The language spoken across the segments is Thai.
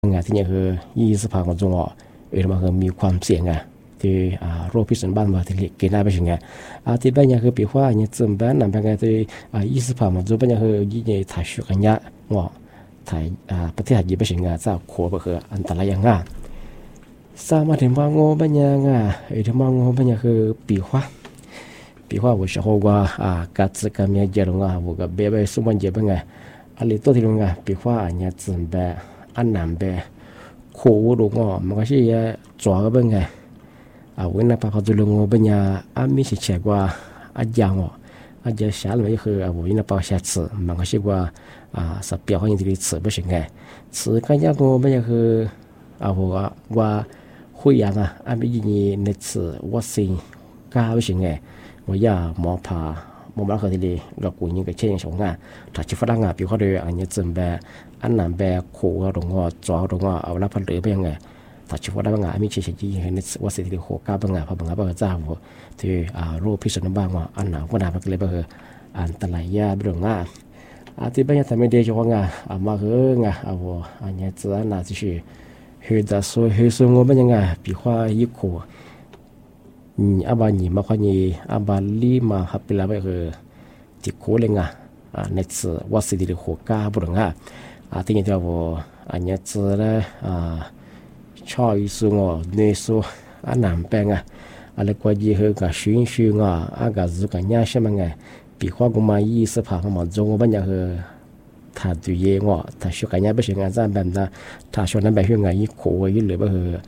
งานที่เนี่ยคือ20%ของจงมันคือมีความเสี่ยงที่โรคพิษสุนัขบ้านมาที่เกิดได้ไปถึงที่บ้านเนี่ยคือปีว่าเนี่ยจำเป็นนั่นเป็นไงที่20%ของจงเป็นเนี่ยคือยี่ถ่ายชุกันยะถ่ายประเทศญี่ปุ่นไปถึงจะขวบก็คืออันตรายยังสามารถถึงว่างูเป็นยังถึงว่างูเป็นยังคือปีว่า我小伙ว่ากัดกันเนี่ยเจอลง我个别别什么เจอเป็นไงอันนี้ตัวที่ลงปีว่าเนี่ยจำเป็นอันนั้นเป็นขวบลงมันก็ใช่จ่อก็เป็นไงวันนั้นพอจะลงเป็นยังมีสิเชื่อว่าอาจารย์อาจจะ下来以后วันนั้นพอ下次มันก็ใช่ว่า是表现这里吃不行吃看见งูเป็นยังคือว่าคุยยังไม่ยินดีในสื่อวัคซีนก้าวไปถึงว่าอย่าหมอผ่าหมอมาเขาทีเดียวกับกูยิงกับเช่นสองถ้าชิฟรังปีเขาเดียวอันนี้จำแบบอันนั้นแบบขู่ตรงจ่อตรงเอาละพันเหลือไปยังถ้าชิฟรังมีเฉยๆในวัคซีนที่หัวก้าวบางพอบางเจ้าที่โรคพิษสุนัขบ้างอันนั้นก็น่าเป็นเลยแบบอันตรายยาเรื่องที่บ้านทำไม่ได้ช่วงมาเรื่องอันนี้จะน่าจะชื่อเหตุงเป็นยังไงปีว่ายิ่งขวอาบานีมาคนนี้อาบาลีมาฮับไปแล้วคือที่โคเลยในสื่อว่าสิ่งที่หัวก้าบุรุษที่นี่ที่ว่าอันนี้จะได้ชอบสูงเนื้อสูอันนั้นเป็นอะไรกว่ายี่ห้อชิงอากาศสุกัญญาใช่ไหมปีว่ากูมา20%ของมันจงเป็นยังคือถ้าดูเองถ้าช่วยกันเนี่ยไม่ใช่งานจ้างแบบนั้นถ้าช่วยนั้นแบบช่วยงานยิ่งโคยิ่งเหลือแบบ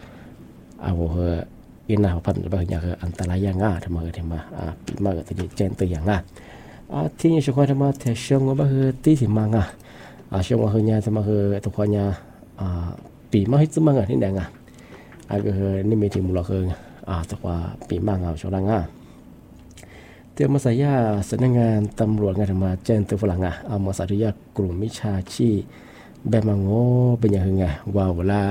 อินนาพันแบบอย่างอันตรายยังทำไมปีมาที่เจนตัวอย่างที่นี่ช่วยทำมาแต่ช่วงแบบตีที่มังช่วงว่าเนี่ยทำมาตัวคนเนี่ยปีมาให้จะมังที่ไหนก็นี่มีที่มูลค่าตัวปีมังช่วงนั้นเตรียมมาใส่ยาสำนักงานตำรวจงานมาแจ้งตัวฝรั่งเอามาสาธิตกลุ่มมิชาชีแบบมังโง่เป็นอย่างไงว่าเวลา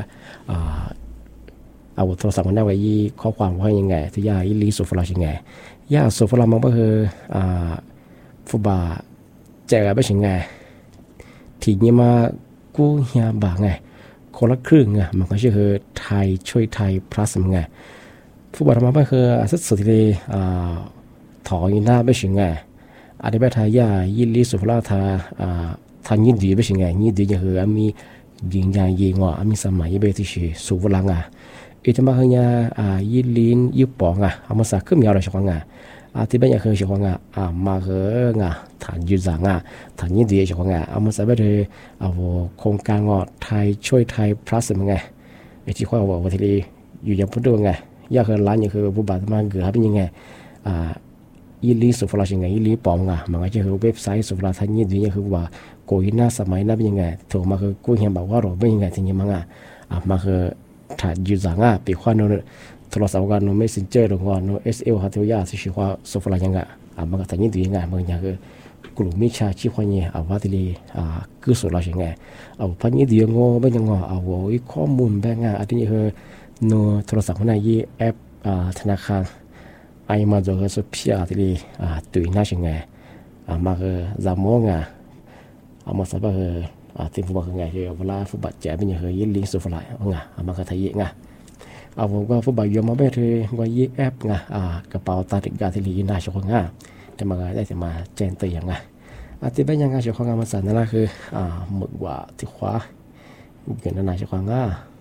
เอาโทรศัพท์มาได้ไว้ยี่ข้อความว่ายังไงที่ยาอีลีโซฟลายังไงยาโซฟลามันก็คือฟุบาแจกไปยังไงทีนี้มากู้เฮียบางไงคนละครึ่งมันก็คือไทยช่วยไทย plus ไงฟุบาทำมาก็คือสุดสุดที่ถอยินหน้าไปถึงอันนี้ไปทายายิลิสุฟลาทายินดีไปถึงยินดีจะคือมียิงยายิงมีสมัยไปที่สุฟลังอีกทั้งบางอย่างยิลินยิปองเอามาสักขึ้นมีอะไรช่วงที่เป็นอย่างคือช่วงมาคือฐานยืนสังฐานยินดีช่วงเอามาสักไปเลยโครงการไทยช่วยไทย plus มันไอ้ที่ข้อว่าที่อยู่อย่างพูดด้วยยากคือร้านอย่างคือผู้บาดมาเกือบเป็นยังไงอีลีสุฟลาชิงไงอีลีปอมมันก็จะคือเว็บไซต์สุฟลาทันยี่ดีอย่างคือว่าโกยหน้าสมัยนั้นเป็นยังไงถูกมาคือกูเห็นบอกว่าเราเป็นยังไงที่นี่มั้งมาคือถ้ายูซังปีขวานโน้โทรศัพท์กันโน้เมสเซนเจอร์หรือว่าโน้เอสเอลฮัตเทียสิชิว่าสุฟลายังมันก็ทันยี่ดียังไงมันอย่างคือกลุ่มมิชาชีพคนนี้ว่าที่นี่คือสุฟลาชิงไงพันยี่ดีงอเป็นยังอีข้อมูลแบงอันนี้คือโน้โทรศัพท์คนไหนยี่แอปธนาคารไอ้มาจากสุพิอาที่ตุยน่าชิงไงมาคือจามงมาสับที่ฟุตบอลไงที่เวลาฟุตบอลแจ๋เป็นอย่างเฮยิลิงสุฟลายมาคือไทยผมก็ฟุตบอลยอมมาแบบที่ว่ายี่แอปกระเป๋าตาติกาที่ลีน่าชงแต่มาได้แต่มาแจ้งตัวอย่างที่เป็นยังชงมาสั่นนั่นคือหมึกว่าที่ขวาเกิดน่าชง